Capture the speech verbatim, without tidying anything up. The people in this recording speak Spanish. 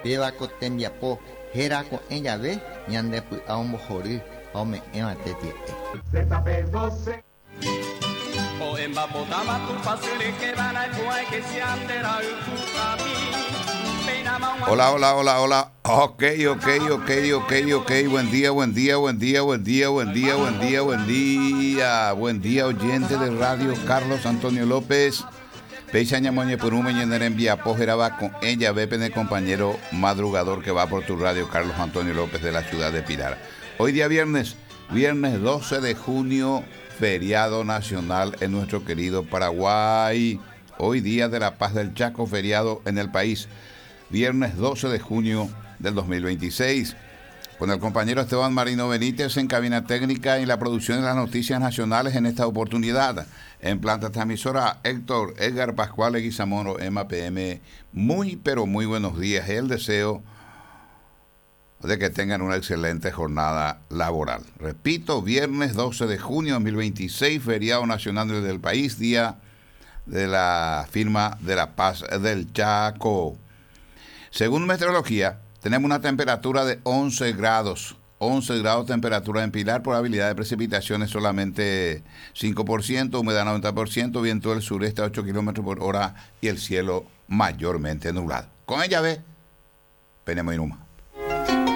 pevako tembiapo hérako ejave ñandepy'a ombohory ha ome'ẽvate tie. Oembapotama tu pasere que van a cuai que se andera tu papi. Hola, hola, hola, hola. Ok, ok, ok, ok, ok. Buen día, buen día, buen día, buen día, buen día, buen día, buen día. Buen día, oyente de Radio Carlos Antonio López. Peisaña Moñe por un meñener en vía Pojeraba con ella, Bepen, el compañero madrugador que va por tu radio Carlos Antonio López de la ciudad de Pilar. Hoy día viernes, viernes doce de junio, feriado nacional en nuestro querido Paraguay. Hoy día de la Paz del Chaco, feriado en el país. Viernes doce de junio del dos mil veintiséis. Con el compañero Esteban Marino Benítez en cabina técnica y la producción de las noticias nacionales en esta oportunidad. En planta transmisora, Héctor Edgar Pascual Leguizamón, E M A P M. Muy, pero muy buenos días. El deseo de que tengan una excelente jornada laboral. Repito, viernes doce de junio de dos mil veintiséis, feriado nacional del país, día de la firma de la Paz del Chaco. Según meteorología, tenemos una temperatura de once grados. once grados temperatura en Pilar, probabilidad de precipitaciones solamente cinco por ciento, humedad noventa por ciento, viento del sureste a ocho kilómetros por hora y el cielo mayormente nublado. Con ella ve, Penemo Inuma.